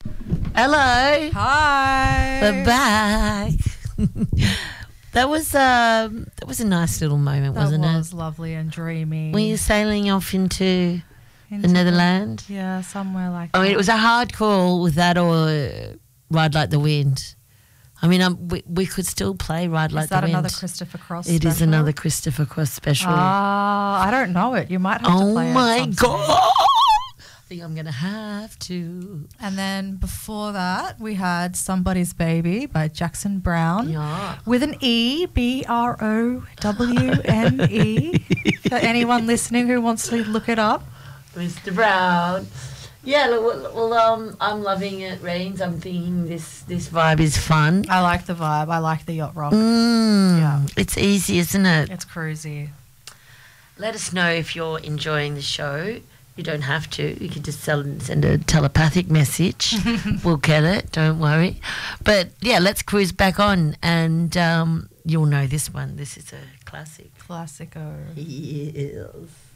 Hello. Hi. We're back. That was a nice little moment, wasn't That was it? lovely and dreamy. Were you sailing off into the Netherlands? Yeah, somewhere like I that. mean, it was a hard call with that or Ride Like the Wind. I mean, we could still play Ride Like the Wind. Is that another Christopher Cross It special? is another Christopher Cross special. I don't know it. You might have to Oh play it. my at some God. stage. I think I'm going to have to. And then before that, we had Somebody's Baby by Jackson Brown. Yeah. With an E, Browne. For anyone listening who wants to look it up. Mr. Brown. Yeah, well, I'm loving it, Rains. I'm thinking this vibe is fun. I like the vibe. I like the yacht rock. Yeah. It's easy, isn't it? It's cruisy. Let us know if you're enjoying the show. You don't have to. You can just send a telepathic message. We'll get it. Don't worry. But, yeah, let's cruise back on. And you'll know this one. This is a classic. Classico. Yes.